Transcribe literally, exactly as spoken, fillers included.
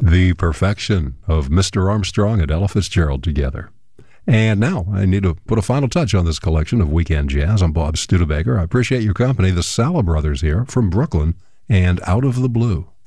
The perfection of Mister Armstrong and Ella Fitzgerald together. And now I need to put a final touch on this collection of Weekend Jazz. I'm Bob Studebaker. I appreciate your company. The Sala Brothers here from Brooklyn and Out of the Blue.